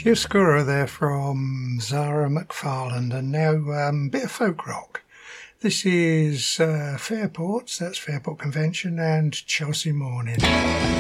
Chiaroscuro there from Zara McFarland, and now bit of folk rock. This is Fairports, that's Fairport Convention, and Chelsea Morning.